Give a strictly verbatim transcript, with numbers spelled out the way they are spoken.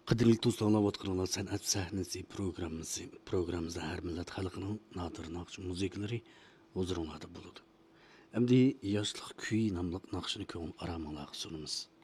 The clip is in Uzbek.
Qadrli do'stlar, anlayotganlar san'at sahnasi programmasi programmamizda har millat xalqining nodir naqsh musiqalari huzuringlarda bo'ladi. Endi yoshlik kuyi nomli naqshini ko'ngil aramanglarga sunamiz.